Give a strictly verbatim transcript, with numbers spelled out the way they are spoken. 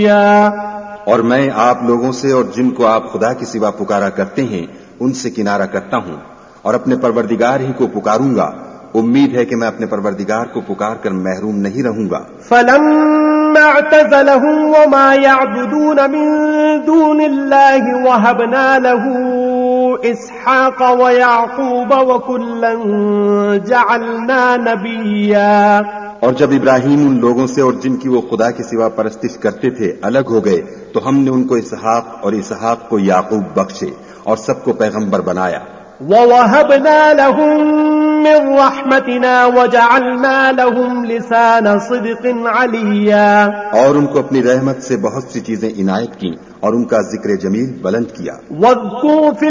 और मैं आप लोगों से और जिनको आप खुदा के सिवा पुकारा करते हैं उनसे किनारा करता हूँ और अपने परवरदिगार ही को पुकारूंगा। उम्मीद है कि मैं अपने परवरदिगार को पुकार कर महरूम नहीं रहूंगा। फलम्मा अअतज़लहुम वमा यअबुदून मिन दूनिल्लाहि वहबना लहू इसहाक़ व याक़ूब व कुल्लन जअलना नबिय्या। और जब इब्राहिम उन लोगों से और जिनकी वो खुदा के सिवा परस्तिश करते थे अलग हो गए तो हमने उनको इसहाक और इसहाक को याकूब बख्शे और सबको पैगंबर बनाया। ववहबना लहुम मिन रहमतिना वजअलना लहुम लिसान सिद्क़िन अलिय्या। और उनको अपनी रहमत से बहुत सी चीजें इनायत की और उनका जिक्र जमील बुलंद किया।